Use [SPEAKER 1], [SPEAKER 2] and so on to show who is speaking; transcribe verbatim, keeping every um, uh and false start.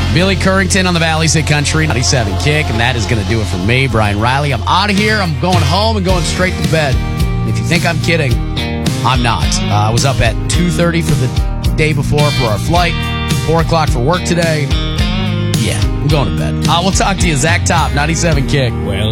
[SPEAKER 1] Billy Currington on the Valley's Hit Country, ninety-seven Kick, and that is going to do it for me, Brian Riley. I'm out of here. I'm going home and going straight to bed. And if you think I'm kidding, I'm not. Uh, I was up at two thirty for the day before for our flight, four o'clock for work today. Yeah, I'm going to bed. Uh, we'll talk to you, Zach Top, ninety-seven Kick.
[SPEAKER 2] Well,